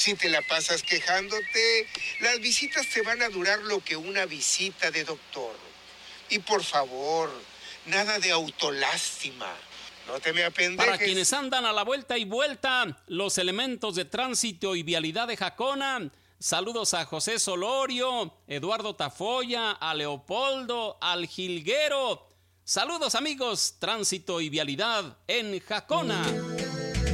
Si te la pasas quejándote, las visitas te van a durar lo que una visita de doctor. Y por favor, nada de autolástima. No te me apendejes. Para quienes andan a la vuelta y vuelta, los elementos de tránsito y vialidad de Jacona, saludos a José Solorio, Eduardo Tafoya, a Leopoldo, al Jilguero. Saludos amigos, tránsito y vialidad en Jacona.